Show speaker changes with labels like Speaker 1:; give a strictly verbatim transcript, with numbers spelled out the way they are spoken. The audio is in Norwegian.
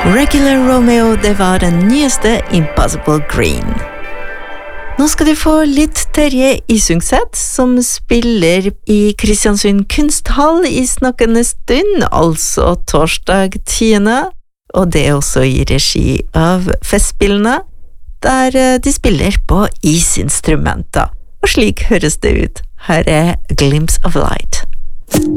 Speaker 1: Regular Romeo, det var den nyeste Impossible Green. Nå skal du få litt Terje Isungset, som spiller i Kristiansund Kunsthall i snakkende stund, altså torsdag tiende, og det er også i regi av Festspillene, der de spiller på isinstrumenter. Og slik høres det ut. Her er A Glimpse of Light.